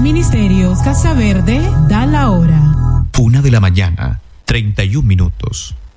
Ministerios Casa Verde da la hora. 1:00 a.m, 31 minutos.